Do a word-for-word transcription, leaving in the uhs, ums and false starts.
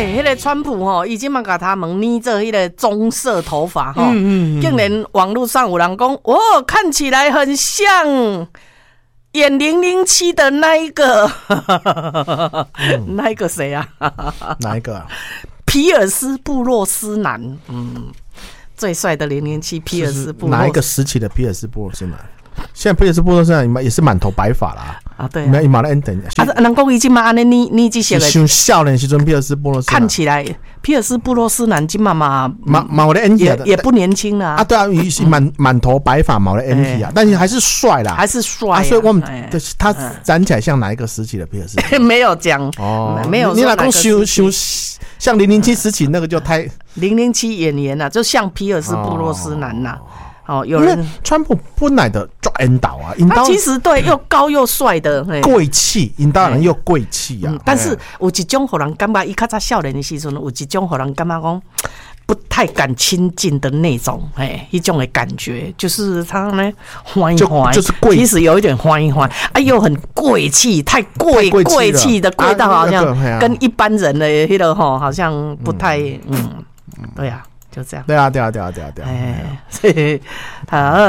欸，那个川普吼，已经嘛把他们捏做那个棕色头发吼，嗯嗯嗯竟然网络上有人讲，哦，看起来很像演零零七的那一个，嗯、那一个谁啊？ 哪一个、啊？ 皮尔斯布洛斯南，嗯，最帅的零零七皮尔斯布洛斯， 哪一个时期的皮尔斯布洛斯南？现在皮尔斯布洛斯南也是满头白发啦。 啊，对、啊， 没马来等啊，人讲已经嘛安尼你你这些个， 像少年时阵皮尔斯布洛斯看起来皮尔斯布洛斯南今嘛嘛嘛嘛我的 N T 也也不年轻了 啊, 啊，对啊，满满头白发毛的 N T 啊、欸，但是还是帅啦， 还是帅、啊啊，所以我们、欸、他嗯站起来像哪一个时期的皮尔斯？ 没有讲哦，没有， 你老公修修像零零七时期那个就太零零七演员呐、啊，就像皮尔斯布洛斯南呐、啊。哦哦，有人川普本来的抓引导啊， 他其实对又高又帅的， 贵气，引导人又贵气啊、 嗯。但是有一种互人感觉，伊较早少年的时阵，有一种互人感觉讲不太敢亲近的那种，哎，一种的感觉，就是他呢欢一欢， 就是贵， 其实有一点欢一欢，哎又很贵气，太贵贵气的贵到好像跟一般人的那个吼好像不太嗯，嗯对呀、啊。就这样， 对啊，对啊，对啊，对啊，对啊， 哎，好。